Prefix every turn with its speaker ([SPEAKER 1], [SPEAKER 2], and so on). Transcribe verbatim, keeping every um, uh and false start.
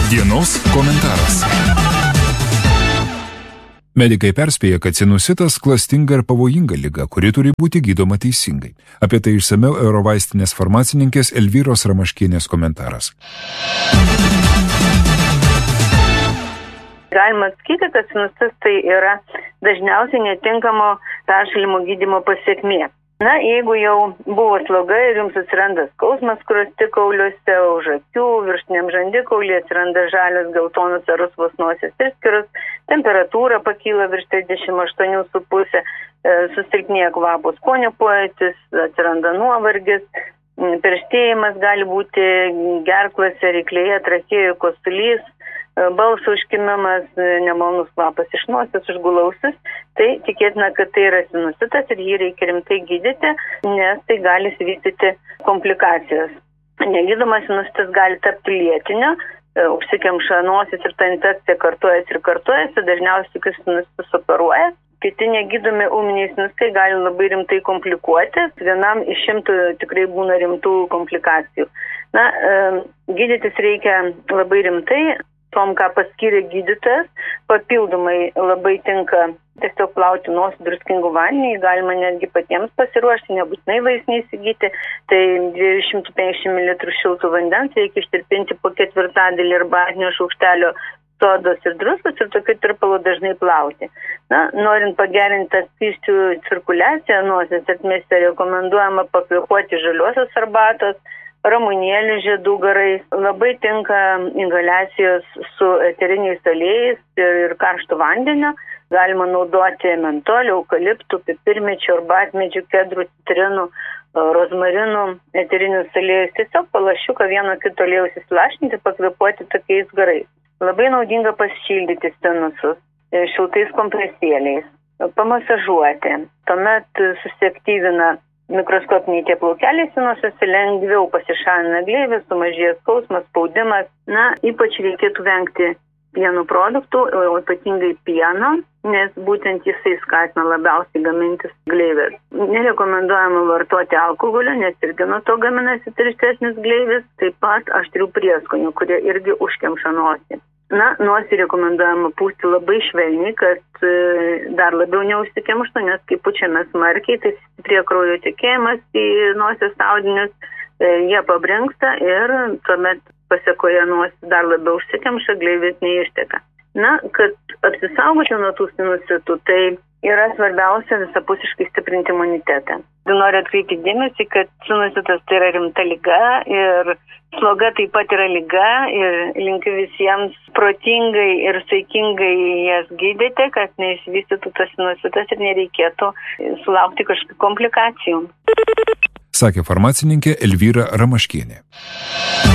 [SPEAKER 1] Dienos komentaras. Medikai perspėja, kad sinusitas klastinga ir pavojinga liga, kuri turi būti gydoma teisingai. Apie tai išsamiau Eurovaistinės farmacininkės Elvyros Ramaškienės komentaras.
[SPEAKER 2] Galima atsakyti, kad sinusitas tai yra dažniausiai netinkamo peršalimo gydymo pasekmė. Na, jeigu jau buvo sloga ir jums atsiranda skausmas skruostikauliuose, už akių, viršutiniam žandikaulyje atsiranda žalias, geltonas ar rusvos nosies išskyros, temperatūra pakyla virš trisdešimt aštuoni su puse, susilpnėja kvapo skonio pojūtis, atsiranda nuovargis, perštėjimas gali būti gerklose, ryklėje, trachėjoje, kosulys, balso užkimimas, nemalonus kvapas iš nosies, užgula ausis, tai tikėtina, kad tai yra sinusitas ir jį reikia rimtai gydyti, nes tai gali vystyti komplikacijas. Negydomas sinusitas gali tapti lėtinio, užsikemša nosis ir ta infekcija kartojasi ir kartojasi, dažniausiai kai sinusitas operuoja. Kiti negydomi ūminiai sinustai gali labai rimtai komplikuoti, vienam iš šimtų tikrai būna rimtų komplikacijų. Na, gydytis reikia labai rimtai. Tom, ką paskyrė gydytojas, papildomai labai tinka tiesiog plauti nosį druskingų vandenį, galima netgi patiems pasiruošti, nebūtinai vaistinį įsigyti, tai dviejų šimtų penkiasdešimt mililitrų šiltų vandens reikia ištirpinti po ketvirtadalį arbatinio šaukštelio sodos ir druskos ir tokiu tirpalu dažnai plauti. Na, norint pagerinti skysčių cirkuliaciją nosies ertmėse, rekomenduojama pakvėpuoti žaliosios arbatos, ramunėlių žiedų garais. Labai tinka inhaliacijos su eteriniais aliejais ir karštu vandeniu. Galima naudoti mentolių, eukaliptų, pipirmėčių, arbatmedžių, kedrų, citrinų, rozmarinų, eterinius aliejus. Tiesiog palašiuką vieno kito aliejaus įsilašinti, pakvėpuoti tokiais garais. Labai naudinga pasišildyti sinusus šiltais kompresėliais, pamasažuoti. Tuomet susiaktyvina mikroskopiniai tie plaukeliai sinusuose, lengviau pasišalina gleivis, sumažėja skausmas, spaudimas. Na, ypač reikėtų vengti pieno produktų, o ypatingai pieno, nes būtent jisai skatina labiausiai gamintis gleives. Nerekomenduojama vartoti alkoholio, nes irgi nuo to gaminasi tirštesnis gleivis, taip pat aštrių prieskonių, kurie irgi užkemša nosį. Na, nosį rekomenduojama pūsti labai švelniai, kad dar labiau neužsikemštų, nes kai pučiame smarkiai, tai stiprėja kraujo tekėjimas į nosies audinius, jie pabrinksta ir tuomet pasekoje nosis dar labiau užsikemša, gleivis neišteka. Na, kad apsisaugoti nuo tų sinusitų, tai yra svarbiausia visapusiškai stiprinti imunitetą. Noriu atkreipti dėmesį, kad sinusitas tai yra rimta liga ir sloga taip pat yra liga ir linkiu visiems protingai ir saikingai jas gydyti, kad neišvystytų tas sinusitas ir nereikėtų sulaukti kažkokių komplikacijų.
[SPEAKER 1] Sakė farmacininkė Elvyra Ramaškienė.